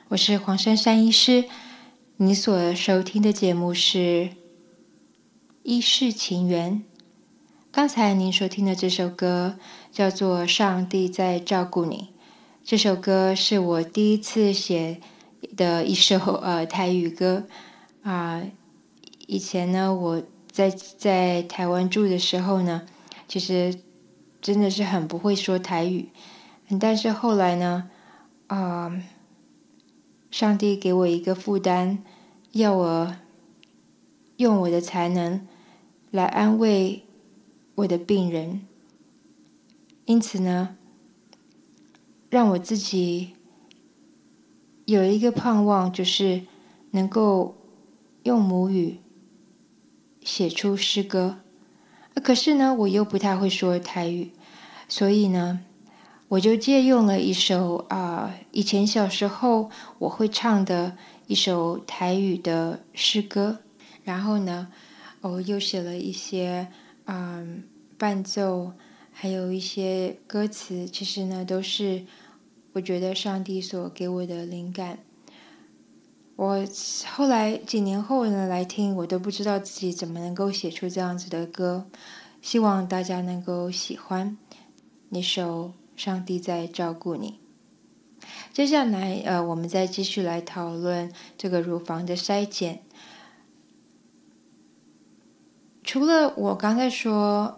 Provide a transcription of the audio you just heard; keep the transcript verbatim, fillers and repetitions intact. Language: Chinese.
我是黄珊珊医师，你所收听的节目是《医事情缘》。刚才您所听的这首歌叫做《上帝在照顾你》，这首歌是我第一次写的一首呃台语歌啊、呃。以前呢，我在在台湾住的时候呢，其实真的是很不会说台语，但是后来呢，啊、呃。上帝给我一个负担，要我用我的才能来安慰我的病人，因此呢，让我自己有一个盼望，就是能够用母语写出诗歌。可是呢，我又不太会说台语，所以呢，我就借用了一首啊、呃，以前小时候我会唱的一首台语的诗歌，然后呢，我又写了一些嗯伴奏，还有一些歌词，其实呢都是我觉得上帝所给我的灵感。我后来几年后呢来听，我都不知道自己怎么能够写出这样子的歌，希望大家能够喜欢那首《上帝在照顾你》。接下来，呃，我们再继续来讨论这个乳房的筛检。除了我刚才说